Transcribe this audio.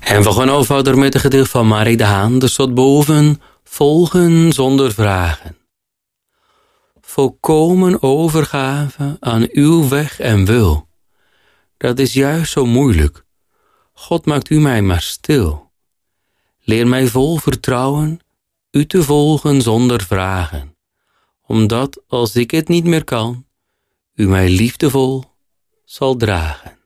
En we gaan nou verder met het gedicht van Marie de Haan. Er staat boven: volgen zonder vragen. Volkomen overgave aan uw weg en wil. Dat is juist zo moeilijk. God maakt u mij maar stil. Leer mij vol vertrouwen u te volgen zonder vragen. Omdat als ik het niet meer kan, u mij liefdevol zal dragen.